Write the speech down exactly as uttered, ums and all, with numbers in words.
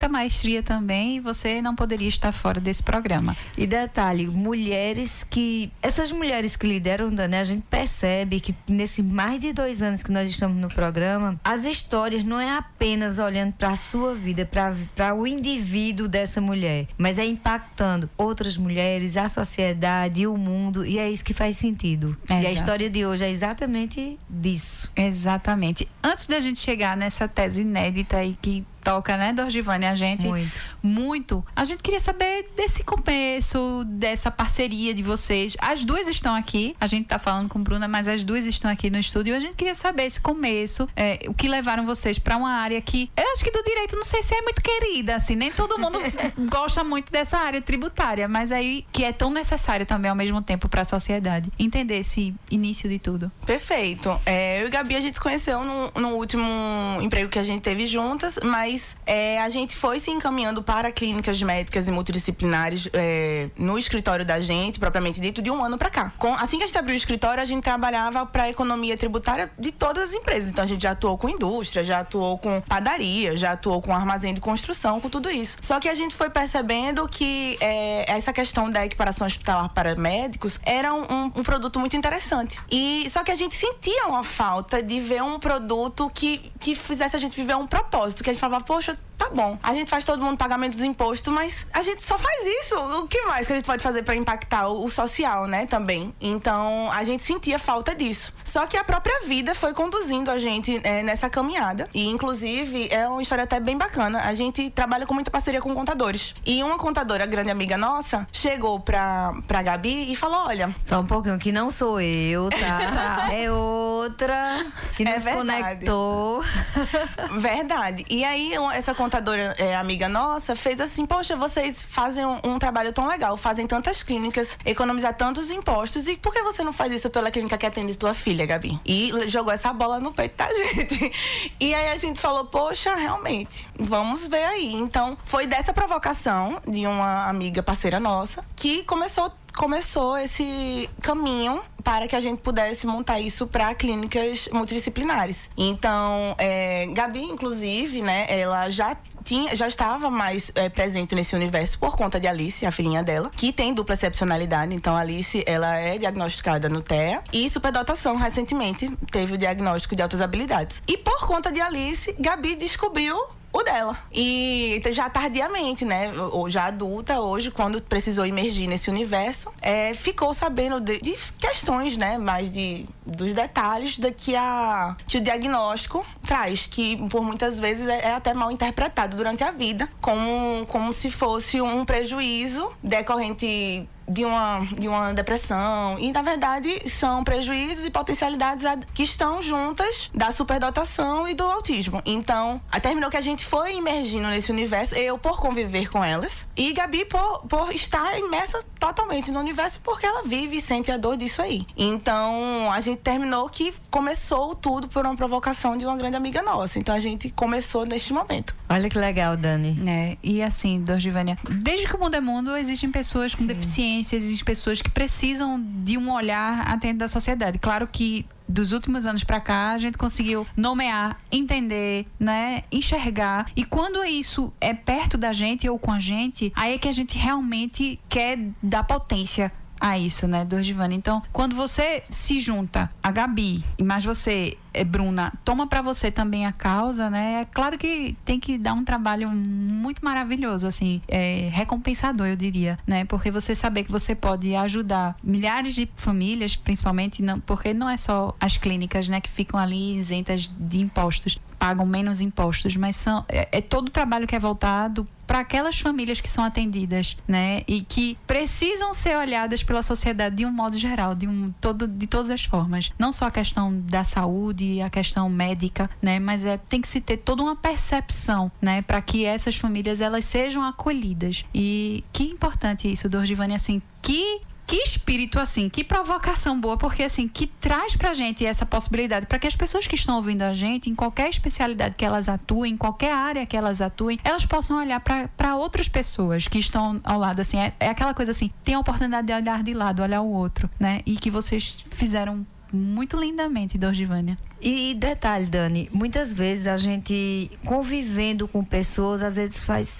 da maestria também, e você não poderia estar fora desse programa. E detalhe, mulheres que... Essas mulheres que lideram, né, a gente percebe que nesses mais de dois anos que nós estamos no programa, as histórias não é apenas olhando para a sua vida, para o indivíduo dessa mulher, mas é impactando outras mulheres, a sociedade, o mundo, e é isso que faz sentido. Exato. E a história de hoje é exatamente disso. Exatamente. Antes da gente chegar nessa tese inédita aí que toca, né, Dorgivane, a gente muito. muito. A gente queria saber desse começo, dessa parceria de vocês. As duas estão aqui, a gente tá falando com Bruna, mas as duas estão aqui no estúdio, e a gente queria saber esse começo, é, o que levaram vocês para uma área que, eu acho que do direito, não sei se é muito querida, assim, nem todo mundo gosta muito dessa área tributária, mas aí, que é tão necessária também ao mesmo tempo para a sociedade. Entender esse início de tudo. Perfeito. É, eu e Gabi, a gente se conheceu no, no último emprego que a gente teve juntas, mas É, a gente foi se encaminhando para clínicas médicas e multidisciplinares é, no escritório da gente, propriamente dito, de um ano para cá. Com, assim que a gente abriu o escritório, a gente trabalhava para a economia tributária de todas as empresas. Então a gente já atuou com indústria, já atuou com padaria, já atuou com armazém de construção, com tudo isso. Só que a gente foi percebendo que é, essa questão da equiparação hospitalar para médicos era um, um, um produto muito interessante. E, só que a gente sentia uma falta de ver um produto que, que fizesse a gente viver um propósito, que a gente falava, poxa, tá bom, a gente faz todo mundo pagamento dos impostos, mas a gente só faz isso. O que mais que a gente pode fazer para impactar o, o social, né, também? Então, a gente sentia falta disso. Só que a própria vida foi conduzindo a gente é, nessa caminhada. E, inclusive, é uma história até bem bacana. A gente trabalha com muita parceria com contadores. E uma contadora, grande amiga nossa, chegou pra, pra Gabi e falou, olha... Só um pouquinho, que não sou eu, tá? É outra que nos é conectou. Verdade. E aí, essa contadora é, amiga nossa fez assim, poxa, vocês fazem um, um trabalho tão legal, fazem tantas clínicas, economizar tantos impostos, e por que você não faz isso pela clínica que atende tua filha, Gabi? E jogou essa bola no peito da gente. E aí a gente falou, poxa, realmente, vamos ver aí. Então, foi dessa provocação de uma amiga parceira nossa que começou começou esse caminho para que a gente pudesse montar isso para clínicas multidisciplinares. Então, é, Gabi, inclusive, né, ela já tinha, já estava mais é, presente nesse universo por conta de Alice, a filhinha dela, que tem dupla excepcionalidade. Então, a Alice, ela é diagnosticada no T E A, e superdotação, recentemente, teve o diagnóstico de altas habilidades. E por conta de Alice, Gabi descobriu o dela. E já tardiamente, né? Ou já adulta, hoje, quando precisou emergir nesse universo, é, ficou sabendo de, de questões, né? Mais de, dos detalhes da que, a, que o diagnóstico traz, que por muitas vezes é, é até mal interpretado durante a vida, como, como se fosse um prejuízo decorrente de uma, de uma depressão. E, na verdade, são prejuízos e potencialidades que estão juntas da superdotação e do autismo. Então, terminou que a gente foi imergindo nesse universo, eu por conviver com elas, e Gabi por, por estar imersa totalmente no universo, porque ela vive e sente a dor disso aí. Então, a gente terminou que começou tudo por uma provocação de uma grande amiga nossa. Então, a gente começou neste momento. Olha que legal, Dani. É, e assim, Dorgivânia, desde que o mundo é mundo, existem pessoas com Sim. deficiência, existem pessoas que precisam de um olhar atento da sociedade. Claro que dos últimos anos para cá a gente conseguiu nomear, entender, né, enxergar, e quando isso é perto da gente ou com a gente, aí é que a gente realmente quer dar potência a isso, né, Dorgivânia? Então, quando você se junta a Gabi, e mais você, Bruna, toma pra você também a causa, né? É claro que tem que dar um trabalho muito maravilhoso, assim, é, recompensador, eu diria, né? Porque você saber que você pode ajudar milhares de famílias, principalmente, não, porque não é só as clínicas, né, que ficam ali isentas de impostos, pagam menos impostos, mas são, é, é todo o trabalho que é voltado para aquelas famílias que são atendidas, né, e que precisam ser olhadas pela sociedade de um modo geral, de, um, todo, de todas as formas. Não só a questão da saúde, a questão médica, né, mas é, tem que se ter toda uma percepção, né, para que essas famílias elas sejam acolhidas. E que importante isso, Dorgivânia, assim, que Que espírito, assim, que provocação boa, porque, assim, que traz pra gente essa possibilidade, para que as pessoas que estão ouvindo a gente, em qualquer especialidade que elas atuem, em qualquer área que elas atuem, elas possam olhar para outras pessoas que estão ao lado, assim, é, é aquela coisa assim, tem a oportunidade de olhar de lado, olhar o outro, né, e que vocês fizeram muito lindamente, Dorgivânia. E detalhe, Dani, muitas vezes a gente convivendo com pessoas, às vezes faz